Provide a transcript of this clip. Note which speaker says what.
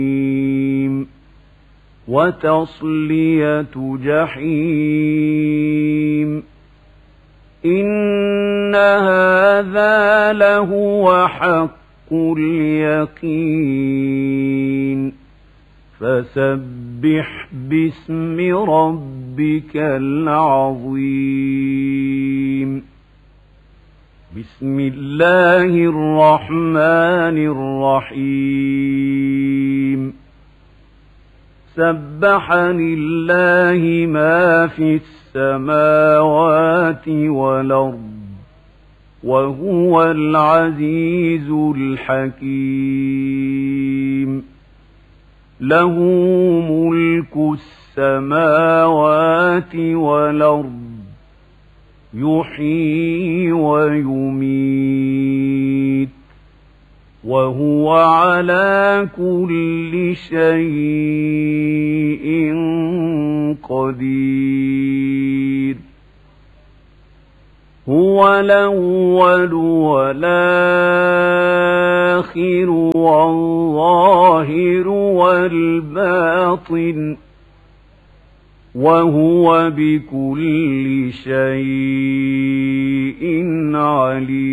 Speaker 1: وتصلية جحيم إن هذا لهو حق اليقين فسبح باسم ربك العظيم بسم الله الرحمن الرحيم سبح لله ما في السماوات والأرض وهو العزيز الحكيم له ملك السماوات والأرض يحيي ويميت وهو على كل شيء قدير هو الأول والآخر والظاهر والباطن وهو بكل شيء عليم